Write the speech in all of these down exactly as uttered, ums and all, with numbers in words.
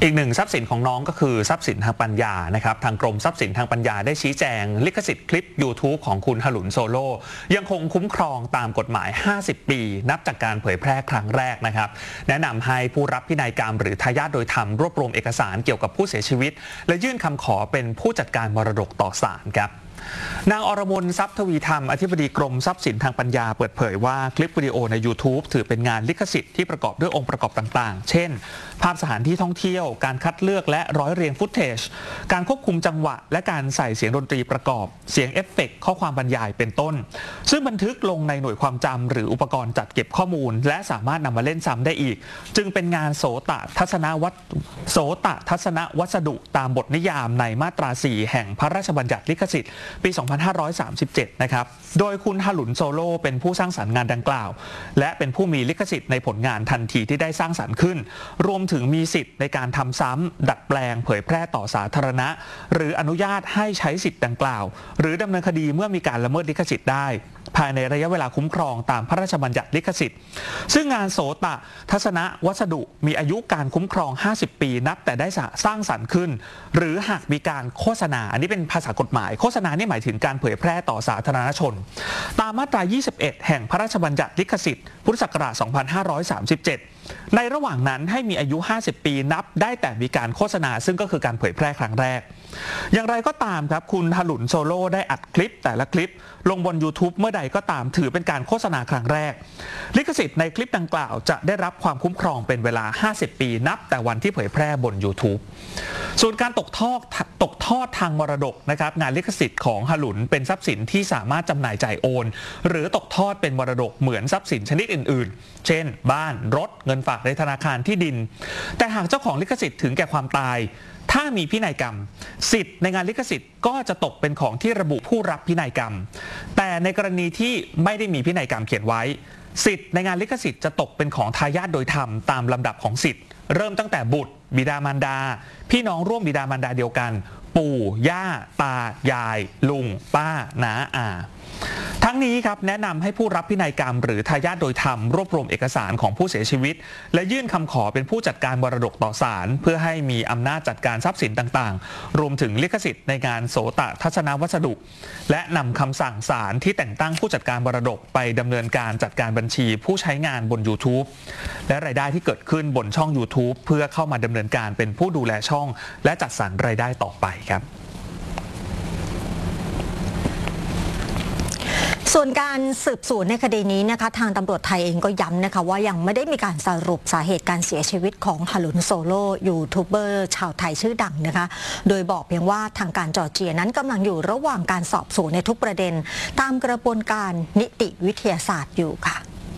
อีกหนึ่งทรัพย์สินของน้องก็คือทรัพย์สินทางปัญญานะครับทางกรมทรัพย์สินทางปัญญาได้ชี้แจงลิขสิทธิ์คลิป YouTube ของคุณหลุนโซโล่ยังคงคุ้มครองตามกฎหมายห้าสิบปีนับจากการเผยแพร่ครั้งแรกนะครับแนะนำให้ผู้รับพินัยกรรมหรือทายาทโดยธรรมรวบรวมเอกสารเกี่ยวกับผู้เสียชีวิตและยื่นคำขอเป็นผู้จัดการมรดกต่อศาลครับนางอรมนทรัพย์ทวีธรรมอธิบดีกรมทรัพย์สินทางปัญญาเปิดเผยว่าคลิปวิดีโอใน YouTube ถือเป็นงานลิขสิทธิ์ที่ประกอบด้วยองค์ประกอบต่างๆเช่นภาพสถานที่ท่องเที่ยวการคัดเลือกและร้อยเรียงฟุตเทจการควบคุมจังหวะและการใส่เสียงดนตรีประกอบเสียงเอฟเฟกต์ข้อความบรรยายเป็นต้นซึ่งบันทึกลงในหน่วยความจำหรืออุปกรณ์จัดเก็บข้อมูลและสามารถนำมาเล่นซ้ำได้อีกจึงเป็นงานโสตทัศนวัตโสตทัศนวัสดุตามบทนิยามในมาตราสี่แห่งพระราชบัญญัติลิขสิทธิ์ปี สองพันห้าร้อยสามสิบเจ็ด นะครับโดยคุณหลุนโซโล่เป็นผู้สร้างสรรค์งานดังกล่าวและเป็นผู้มีลิขสิทธิ์ในผลงานทันทีที่ได้สร้างสรรค์ขึ้นรวมถึงมีสิทธิ์ในการทำซ้ำดัดแปลงเผยแพร่ต่อสาธารณะหรืออนุญาตให้ใช้สิทธิ์ดังกล่าวหรือดำเนินคดีเมื่อมีการละเมิดลิขสิทธิ์ได้ภายในระยะเวลาคุ้มครองตามพระราชบัญญัติลิขสิทธิ์ซึ่งงานโสตทัศนวัสดุมีอายุการคุ้มครองห้าสิบปีนับแต่ได้สร้างสรรค์ขึ้นหรือหากมีการโฆษณาอันนี้เป็นภาษากฎหมายโฆษณานี่หมายถึงการเผยแพร่ต่อสาธารณชนตามมาตรายี่สิบเอ็ดแห่งพระราชบัญญัติลิขสิทธิ์พุทธศักราช สองพันห้าร้อยสามสิบเจ็ด ในระหว่างนั้นให้มีอายุห้าสิบปีนับได้แต่มีการโฆษณาซึ่งก็คือการเผยแพร่ครั้งแรกอย่างไรก็ตามครับคุณหลุนโซโล่ได้อัดคลิปแต่ละคลิปลงบน YouTube เมื่อใดก็ตามถือเป็นการโฆษณาครั้งแรกลิขสิทธิ์ในคลิปดังกล่าวจะได้รับความคุ้มครองเป็นเวลาห้าสิบปีนับแต่วันที่เผยแพร่บน YouTube ส่วนการตกทอดตกทอดทางมรดกนะครับงานลิขสิทธิ์ของหลุนเป็นทรัพย์สินที่สามารถจำหน่ายจ่ายโอนหรือตกทอดเป็นมรดกเหมือนทรัพย์สินชนิดอื่นๆเช่นบ้านรถเงินฝากในธนาคารที่ดินแต่หากเจ้าของลิขสิทธิ์ถึงแก่ความตายถ้ามีพินัยกรรมสิทธิ์ในงานลิขสิทธิ์ก็จะตกเป็นของที่ระบุผู้รับพินัยกรรมแต่ในกรณีที่ไม่ได้มีพินัยกรรมเขียนไว้สิทธิ์ในงานลิขสิทธิ์จะตกเป็นของทายาทโดยธรรมตามลำดับของสิทธิ์เริ่มตั้งแต่บุตรบิดามารดาพี่น้องร่วมบิดามารดาเดียวกันปู่ย่าตายายลุงป้าน้าอาทั้งนี้ครับแนะนำให้ผู้รับพินัยกรรมหรือทายาทโดยธรรมรวบรวมเอกสารของผู้เสียชีวิตและยื่นคำขอเป็นผู้จัดการมรดกต่อศาลเพื่อให้มีอำนาจจัดการทรัพย์สินต่างๆรวมถึงลิขสิทธิ์ในงานโสตทัศนวัสดุและนำคำสั่งศาลที่แต่งตั้งผู้จัดการมรดกไปดำเนินการจัดการบัญชีผู้ใช้งานบน YouTube และรายได้ที่เกิดขึ้นบนช่อง YouTube เพื่อเข้ามาดำเนินการเป็นผู้ดูแลช่องและจัดสรรรายได้ต่อไปครับส่วนการสืบสวนในคดีนี้นะคะทางตำรวจไทยเองก็ย้ำนะคะว่ายังไม่ได้มีการสรุปสาเหตุการเสียชีวิตของหลุนโซโล่ยูทูบเบอร์ชาวไทยชื่อดังนะคะโดยบอกเพียงว่าทางการจอร์เจียนั้นกำลังอยู่ระหว่างการสอบสวนในทุกประเด็นตามกระบวนการนิติวิทยาศาสตร์อยู่ค่ะ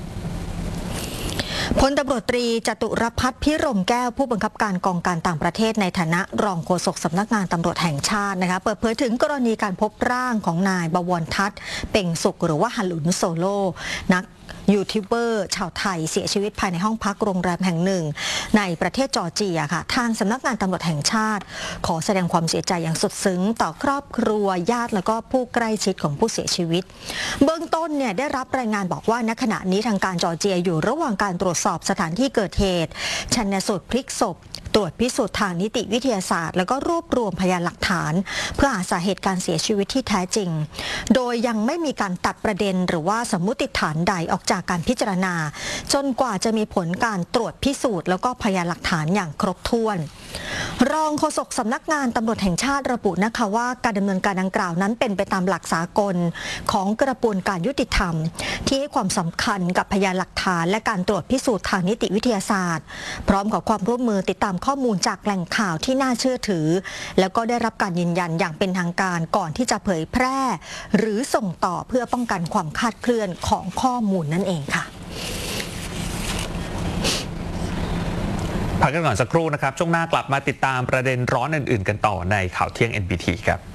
พลตำรวจตรีจตุรพัฒน์พิรมแก้วผู้บังคับการกองการต่างประเทศในฐานะรองโฆษกสำนักงานตำรวจแห่งชาตินะคะเปิดเผยถึงกรณีการพบร่างของนายบวรทัศน์เป่งสุขหรือว่าหลุนโซโล่นักยูทูบเบอร์ชาวไทยเสียชีวิตภายในห้องพักโรงแรมแห่งหนึ่งในประเทศจอร์เจียค่ะทางสำนักงานตำรวจแห่งชาติขอแสดงความเสียใจอย่างสุดซึ้งต่อครอบครัวญาติและก็ผู้ใกล้ชิดของผู้เสียชีวิตเบื้องต้นเนี่ยได้รับรายงานบอกว่าณขณะนี้ทางการจอร์เจียอยู่ระหว่างการตรวจสอบสถานที่เกิดเหตุชันสูตรพลิกศพตรวจพิสูจน์ทางนิติวิทยาศาสตร์แล้วก็รวบรวมพยานหลักฐานเพื่อหาสาเหตุการเสียชีวิตที่แท้จริงโดยยังไม่มีการตัดประเด็นหรือว่าสมมุติฐานใดออกจากการพิจารณาจนกว่าจะมีผลการตรวจพิสูจน์แล้วก็พยานหลักฐานอย่างครบถ้วนรองโฆษกสำนักงานตำรวจแห่งชาติระบุนะคะว่าการดำเนินการดังกล่าวนั้นเป็นไปตามหลักสากลของกระบวนการยุติธรรมที่ให้ความสำคัญกับพยานหลักฐานและการตรวจพิสูจน์ทางนิติวิทยาศาสตร์พร้อมกับความร่วมมือติดตามข้อมูลจากแหล่งข่าวที่น่าเชื่อถือแล้วก็ได้รับการยืนยันอย่างเป็นทางการก่อนที่จะเผยแพร่หรือส่งต่อเพื่อป้องกันความคลาดเคลื่อนของข้อมูลนั่นเองค่ะพักกันก่อนสักครู่นะครับช่วงหน้ากลับมาติดตามประเด็นร้อนอื่นๆกันต่อในข่าวเที่ยง เอ็น บี ที ครับ